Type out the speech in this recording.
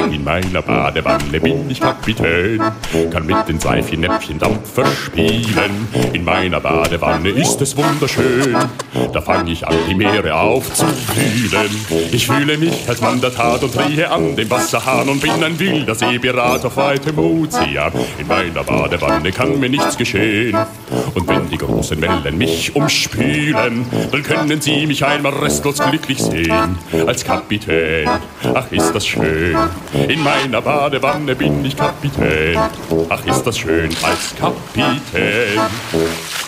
In meiner Badewanne bin ich Kapitän, kann mit den Seifinäpfchen Dampfer spielen. In meiner Badewanne ist es wunderschön, da fang ich an, die Meere aufzuwühlen. Ich fühle mich als Mann der Tat und drehe an dem Wasserhahn und bin ein wilder Seepirat auf weitem Ozean. In meiner Badewanne kann mir nichts geschehen, und wenn die großen Wellen mich umspülen, dann können sie mich einmal restlos glücklich sehen als Kapitän. Ach, ist das schön, in meiner Badewanne bin ich Kapitän. Ach, ist das schön als Kapitän.